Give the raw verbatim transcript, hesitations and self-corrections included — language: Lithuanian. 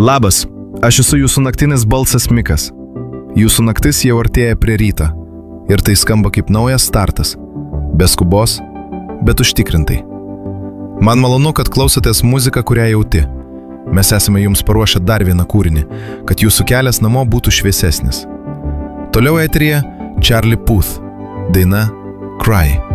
Labas, aš esu jūsų naktinis balsas Mikas. Jūsų naktis jau artėja prie ryto. Ir tai skamba kaip naujas startas. Be skubos, bet užtikrintai. Man malonu, kad klausotės muziką, kurią jauti. Mes esame jums paruošę dar vieną kūrinį, kad jūsų kelias namo būtų šviesesnis. Toliau eteryje Charlie Puth, daina Cry.